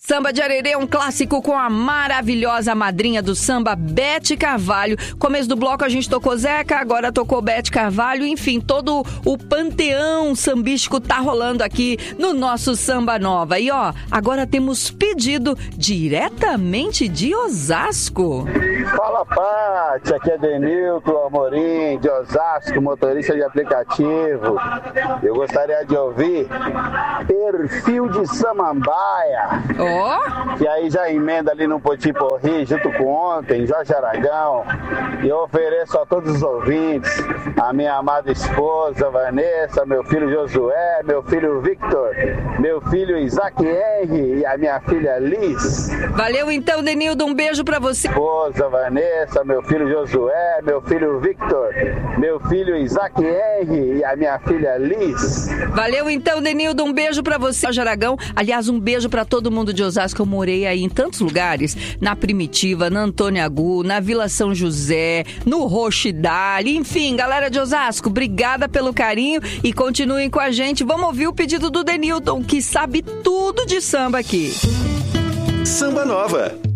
Samba de Arerê é um clássico com a maravilhosa madrinha do samba, Bete Carvalho. Começo do bloco a gente tocou Zeca, agora tocou Bete Carvalho. Enfim, todo o panteão sambístico tá rolando aqui no nosso Samba Nova. E ó, agora temos pedido diretamente de Osasco. Fala, Paty, aqui é Denilton Amorim, de Osasco, motorista de aplicativo. Eu gostaria de ouvir Perfil de Samambaia. Que aí já emenda ali no Potiporri, junto com ontem, Jorge Aragão. E eu ofereço a todos os ouvintes, a minha amada esposa Vanessa, meu filho Josué, meu filho Victor, meu filho Isaac Henry e a minha filha Liz. Valeu então, Denildo, um beijo pra você. Esposa Vanessa, meu filho Josué, meu filho Victor, meu filho Isaac Henry e a minha filha Liz. Valeu então, Denildo, um beijo pra você, Jorge Aragão. Aliás, um beijo pra todo mundo de Osasco. Eu morei aí em tantos lugares, na Primitiva, na Antônio Agu, na Vila São José, no Rochidale, enfim, galera de Osasco, obrigada pelo carinho e continuem com a gente. Vamos ouvir o pedido do Denilton, que sabe tudo de samba aqui. Samba Nova.